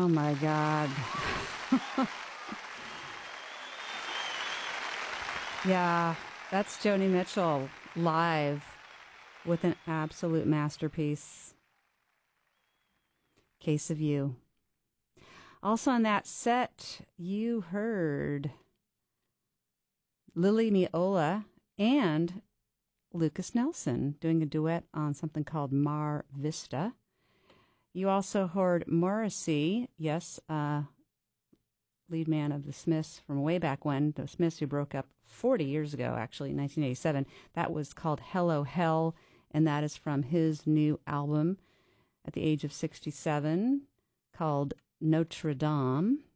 Oh my God. Yeah, that's Joni Mitchell live with an absolute masterpiece, Case of You. Also on that set, you heard Lily Meola and Lucas Nelson doing a duet on something called Mar Vista. You also heard Morrissey, yes, lead man of the Smiths from way back when, the Smiths who broke up 40 years ago, actually, in 1987. That was called Hello Hell, and that is from his new album at the age of 67 called Notre Dame.